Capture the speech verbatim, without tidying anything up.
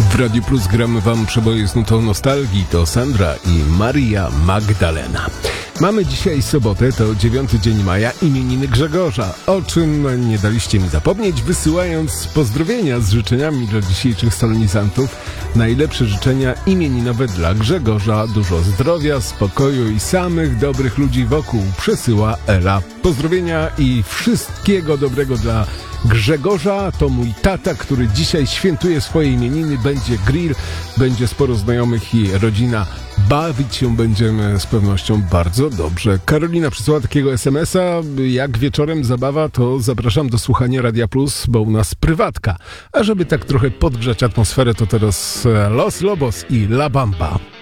W Radiu Plus gramy wam przeboje z nutą nostalgii. To Sandra i Maria Magdalena. Mamy dzisiaj sobotę, to dziewiąty dzień maja, imieniny Grzegorza, o czym nie daliście mi zapomnieć, wysyłając pozdrowienia z życzeniami dla dzisiejszych solenizantów. Najlepsze życzenia imieninowe dla Grzegorza. Dużo zdrowia, spokoju i samych dobrych ludzi wokół przesyła Ela. Pozdrowienia i wszystkiego dobrego dla Grzegorza. To mój tata, który dzisiaj świętuje swoje imieniny. Będzie grill, będzie sporo znajomych i rodzina. Bawić się będziemy z pewnością bardzo dobrze. Karolina przysłała takiego es em es a. Jak wieczorem zabawa, to zapraszam do słuchania Radia Plus, bo u nas prywatka. A żeby tak trochę podgrzać atmosferę, to teraz Los Lobos i La Bamba.